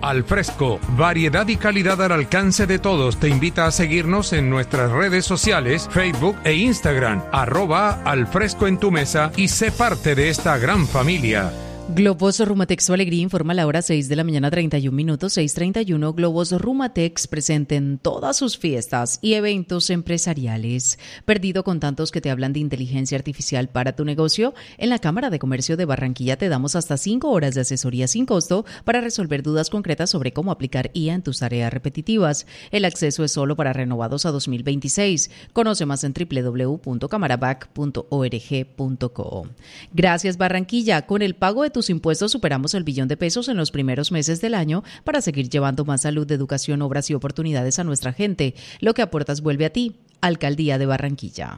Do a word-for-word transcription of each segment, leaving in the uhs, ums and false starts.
Al Fresco, variedad y calidad al alcance de todos. Te invita a seguirnos en nuestras redes sociales, Facebook e Instagram, arroba Al Fresco en tu mesa y sé parte de esta gran familia. Globos Rumatex Su Alegría informa a la hora seis de la mañana, treinta y un minutos, seis treinta y uno. Globos Rumatex presente en todas sus fiestas y eventos empresariales. Perdido con tantos que te hablan de inteligencia artificial para tu negocio, en la Cámara de Comercio de Barranquilla te damos hasta cinco horas de asesoría sin costo para resolver dudas concretas sobre cómo aplicar I A en tus tareas repetitivas. El acceso es solo para renovados a dos mil veintiséis. Conoce más en doble u doble u doble u punto camarabac punto org punto co. Gracias, Barranquilla. Con el pago de tus impuestos superamos el billón de pesos en los primeros meses del año para seguir llevando más salud, educación, obras y oportunidades a nuestra gente. Lo que aportas vuelve a ti. Alcaldía de Barranquilla.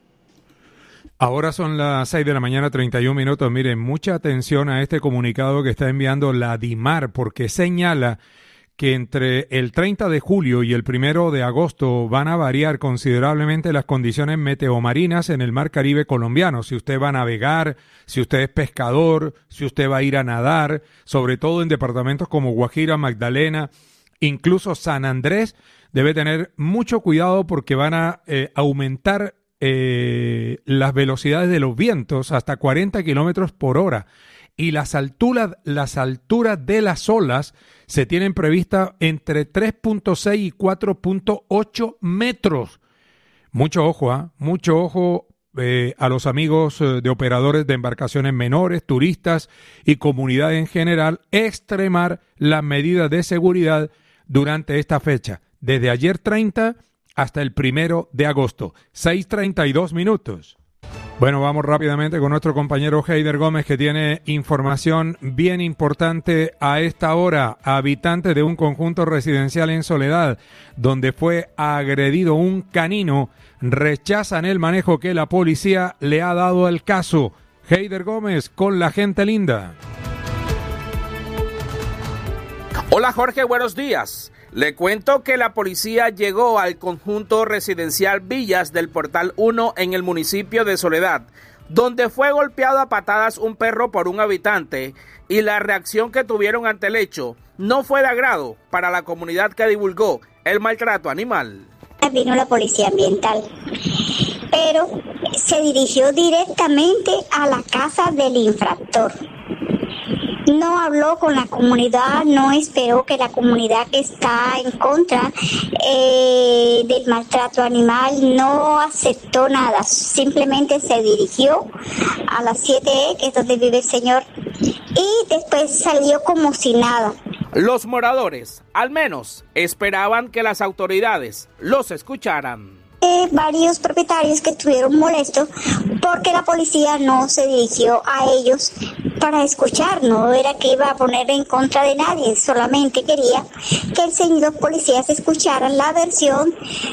Ahora son las seis de la mañana, treinta y un minutos. Miren, mucha atención a este comunicado que está enviando la DIMAR, porque señala que entre el treinta de julio y el primero de agosto van a variar considerablemente las condiciones meteomarinas en el mar Caribe colombiano. Si usted va a navegar, si usted es pescador, si usted va a ir a nadar, sobre todo en departamentos como Guajira, Magdalena, incluso San Andrés, debe tener mucho cuidado porque van a eh, aumentar eh, las velocidades de los vientos hasta cuarenta kilómetros por hora. Y las alturas, las alturas de las olas se tienen previstas entre tres punto seis y cuatro punto ocho metros. Mucho ojo, ¿eh? Mucho ojo eh, a los amigos eh, de operadores de embarcaciones menores, turistas y comunidad en general, extremar las medidas de seguridad durante esta fecha, desde ayer treinta hasta el primero de agosto, seis treinta y dos minutos. Bueno, vamos rápidamente con nuestro compañero Heider Gómez, que tiene información bien importante a esta hora. Habitantes de un conjunto residencial en Soledad, donde fue agredido un canino, rechazan el manejo que la policía le ha dado al caso. Heider Gómez con la gente linda. Hola Jorge, buenos días. Le cuento que la policía llegó al conjunto residencial Villas del Portal uno en el municipio de Soledad, donde fue golpeado a patadas un perro por un habitante, y la reacción que tuvieron ante el hecho no fue de agrado para la comunidad que divulgó el maltrato animal. Vino la policía ambiental, pero se dirigió directamente a la casa del infractor. No habló con la comunidad, no esperó que la comunidad que está en contra eh, del maltrato animal no aceptó nada, simplemente se dirigió a las siete E, que es donde vive el señor, y después salió como si nada. Los moradores, al menos, esperaban que las autoridades los escucharan. Eh, varios propietarios que estuvieron molestos porque la policía no se dirigió a ellos para escuchar, no era que iba a poner en contra de nadie, solamente quería que el señor policías escucharan la versión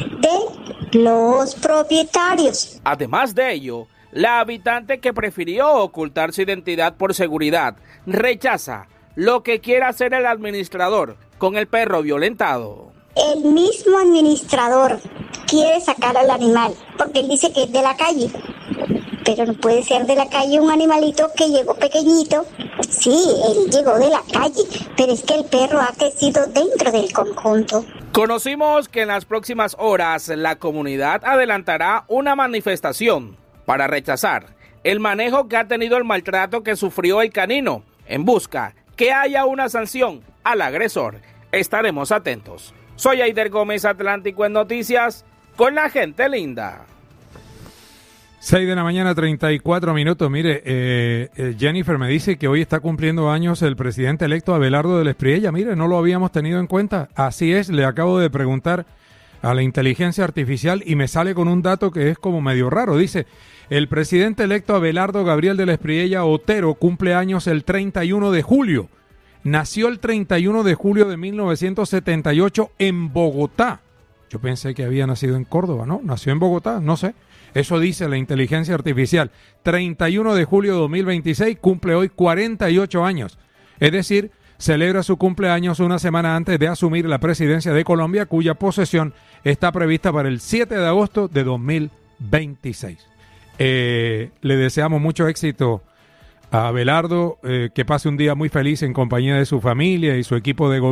de los propietarios. Además de ello, la habitante, que prefirió ocultar su identidad por seguridad, rechaza lo que quiera hacer el administrador con el perro violentado. El mismo administrador quiere sacar al animal porque él dice que es de la calle, pero no puede ser de la calle un animalito que llegó pequeñito. Sí, él llegó de la calle, pero es que el perro ha crecido dentro del conjunto. Conocimos que en las próximas horas la comunidad adelantará una manifestación para rechazar el manejo que ha tenido el maltrato que sufrió el canino, en busca que haya una sanción al agresor. Estaremos atentos. Soy Heider Gómez, Atlántico en Noticias, con la gente linda. seis de la mañana, treinta y cuatro minutos. Mire, eh, eh, Jennifer me dice que hoy está cumpliendo años el presidente electo Abelardo del Espriella. Mire, no lo habíamos tenido en cuenta. Así es, le acabo de preguntar a la inteligencia artificial y me sale con un dato que es como medio raro. Dice, el presidente electo Abelardo Gabriel del Espriella Otero cumple años el treinta y uno de julio. Nació el treinta y uno de julio de mil novecientos setenta y ocho en Bogotá. Yo pensé que había nacido en Córdoba, ¿no? Nació en Bogotá, no sé. Eso dice la inteligencia artificial. treinta y uno de julio de dos mil veintiséis, cumple hoy cuarenta y ocho años. Es decir, celebra su cumpleaños una semana antes de asumir la presidencia de Colombia, cuya posesión está prevista para el siete de agosto de dos mil veintiséis. Eh, le deseamos mucho éxito a Abelardo, eh, que pase un día muy feliz en compañía de su familia y su equipo de gobierno.